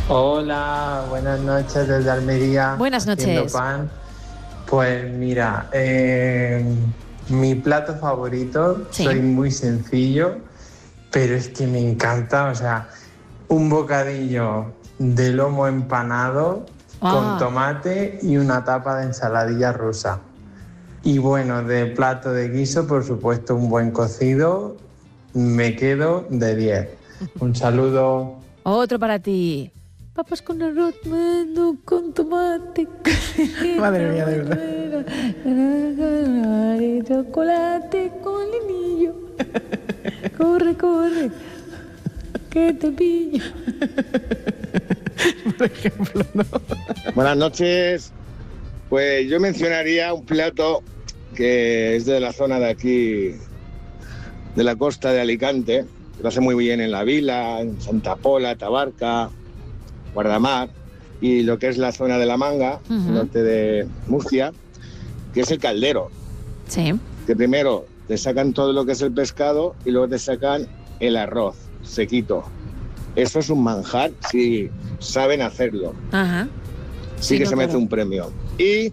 Hola, buenas noches desde Almería. Buenas haciendo noches. pan. Pues mira, mi plato favorito, Sí. soy muy sencillo, pero es que me encanta, o sea, un bocadillo de lomo empanado con tomate y una tapa de ensaladilla rusa. Y bueno, de plato de guiso, por supuesto, un buen cocido, me quedo de 10. Un saludo. Otro para ti. Papas con arroz, mano, con tomate. Madre mía, de verdad. Chocolate con linillo. Corre, corre. Que te pillo. Por ejemplo, ¿no? Buenas noches. Pues yo mencionaría un plato que es de la zona de aquí, de la costa de Alicante, que lo hace muy bien en La Vila, en Santa Pola, Tabarca, Guardamar, y lo que es la zona de La Manga, norte de Murcia, que es el caldero. Sí. Que primero te sacan todo lo que es el pescado y luego te sacan el arroz sequito. Eso es un manjar si saben hacerlo. Ajá. Sí, que no, se merece claro. un premio. Y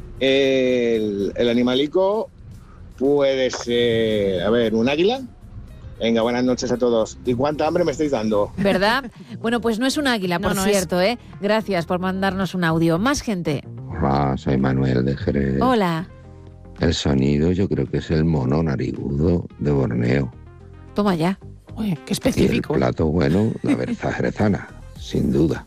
el animalico puede ser, a ver, un águila. Venga, buenas noches a todos. ¿Y cuánta hambre me estáis dando? ¿Verdad? Bueno, pues no es un águila, por No cierto, ¿eh? Gracias por mandarnos un audio. Más gente. Hola, soy Manuel de Jerez. Hola. El sonido yo creo que es el mono narigudo de Borneo. Toma ya. Uy, qué Y el específico. plato bueno, la berza jerezana, sin duda.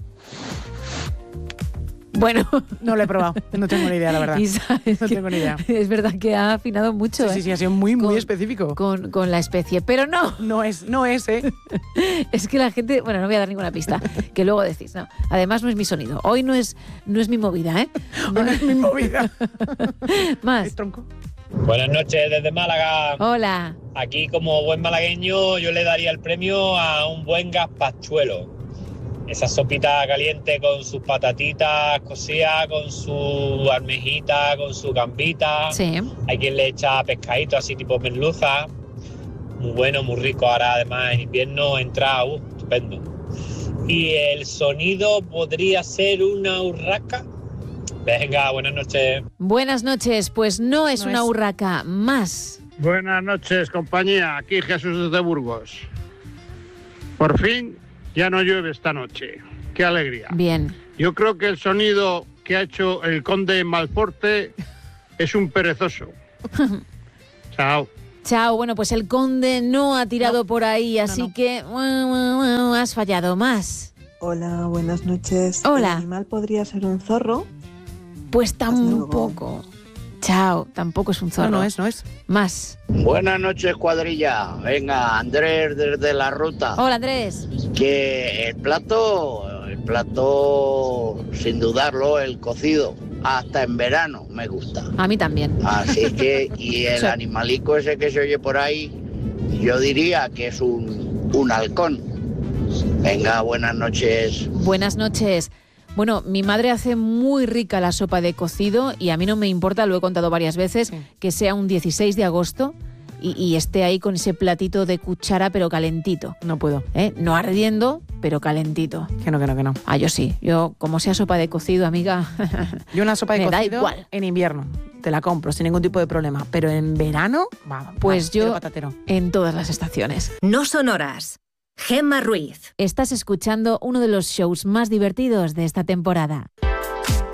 Bueno. No lo he probado. No tengo ni idea, la verdad. Isa, es No que tengo ni idea. es verdad que ha afinado mucho. Sí, ha sido muy Con- específico. Con la especie. Pero no. No es, ¿eh? Es que la gente... Bueno, no voy a dar ninguna pista. Que luego decís, no. Además no es mi sonido. Hoy no es mi movida, ¿eh? No es mi movida. Más. Tronco. Buenas noches desde Málaga. Hola. Aquí como buen malagueño yo le daría el premio a un buen gazpachuelo. Esa sopita caliente con sus patatitas cocidas, con su almejita, con su gambita. Sí. Hay quien le echa pescadito así tipo merluza. Muy bueno, muy rico. Ahora además en invierno entra, estupendo. Y el sonido podría ser una urraca. Venga, buenas noches. Buenas noches. Pues no es No una es. urraca. Más. Buenas noches, compañía. Aquí Jesús desde Burgos. Por fin ya no llueve esta noche. ¡Qué alegría! Bien. Yo creo que el sonido que ha hecho el conde Malporte es un perezoso. Chao. Chao. Bueno, pues el conde no ha tirado por ahí, así no. que has fallado. Más. Hola, buenas noches. Hola. ¿El animal podría ser un zorro? Pues Hasta luego. tampoco. Chao. Tampoco es un zorro. No es. Más. Buenas noches, cuadrilla. Venga, Andrés desde la ruta. Hola, Andrés. Que el plato, sin dudarlo, el cocido, hasta en verano me gusta. A mí también. Así que, y el Sí. animalico ese que se oye por ahí, yo diría que es un halcón. Venga, buenas noches. Buenas noches. Bueno, mi madre hace muy rica la sopa de cocido y a mí no me importa, lo he contado varias veces, que sea un 16 de agosto y esté ahí con ese platito de cuchara pero calentito. No puedo. No ardiendo, pero calentito. Que no. Ah, yo sí. Yo, como sea sopa de cocido, amiga, Yo una sopa de me da cocido igual. en invierno. Te la compro sin ningún tipo de problema. Pero en verano, Pues cero yo patatero. en todas las estaciones. No son horas. Gemma Ruiz. Estás escuchando uno de los shows más divertidos de esta temporada.